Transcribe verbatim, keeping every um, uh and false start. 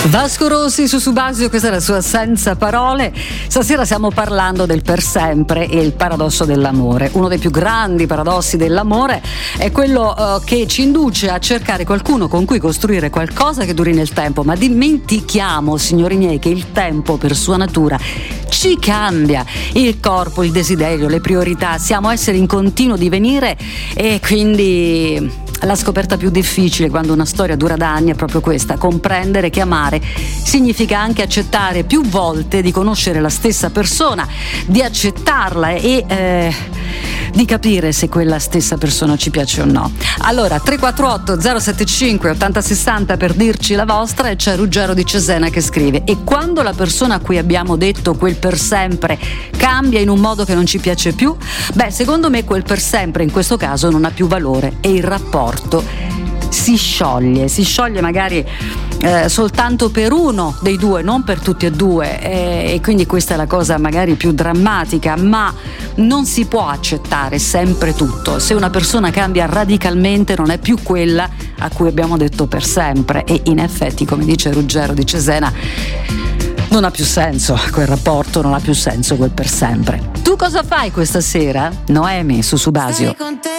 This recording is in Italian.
Vasco Rossi su Subasio, questa è la sua Senza Parole. Stasera stiamo parlando del per sempre e il paradosso dell'amore. Uno dei più grandi paradossi dell'amore è quello uh, che ci induce a cercare qualcuno con cui costruire qualcosa che duri nel tempo, ma dimentichiamo, signori miei, che il tempo per sua natura ci cambia. Il corpo, il desiderio, le priorità, siamo esseri in continuo divenire e quindi la scoperta più difficile quando una storia dura da anni è proprio questa: comprendere che amare significa anche accettare più volte di conoscere la stessa persona, di accettarla e eh, di capire se quella stessa persona ci piace o no. Allora tre quattro otto zero sette cinque otto zero sei zero per dirci la vostra, e c'è Ruggero di Cesena che scrive: e quando la persona a cui abbiamo detto quel per sempre cambia in un modo che non ci piace più, beh, secondo me quel per sempre in questo caso non ha più valore e il rapporto si scioglie, si scioglie magari eh, soltanto per uno dei due, non per tutti e due, e, e quindi questa è la cosa magari più drammatica, ma non si può accettare sempre tutto. Se una persona cambia radicalmente non è più quella a cui abbiamo detto per sempre, e in effetti, come dice Ruggero di Cesena, non ha più senso quel rapporto, non ha più senso quel per sempre. Tu cosa fai questa sera? Noemi su Subasio.